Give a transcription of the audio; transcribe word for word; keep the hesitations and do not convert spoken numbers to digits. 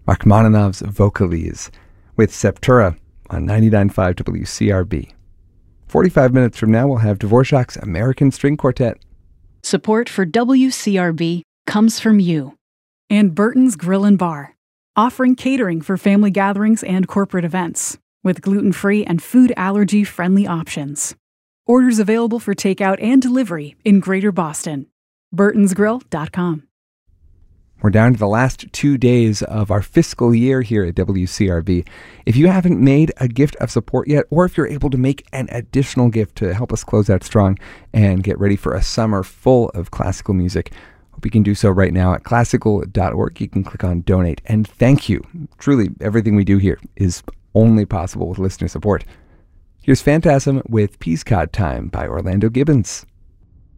Rachmaninoff's Vocalese with Septura on ninety-nine point five W C R B. forty-five minutes from now, we'll have Dvorak's American String Quartet. Support for W C R B comes from you. And Burton's Grill and Bar, offering catering for family gatherings and corporate events, with gluten-free and food allergy-friendly options. Orders available for takeout and delivery in Greater Boston. burtons grill dot com. We're down to the last two days of our fiscal year here at W C R B. If you haven't made a gift of support yet, or if you're able to make an additional gift to help us close out strong and get ready for a summer full of classical music, hope you can do so right now at classical dot org. You can click on donate. And thank you. Truly, everything we do here is only possible with listener support. Here's Phantasm with Peascod Time by Orlando Gibbons.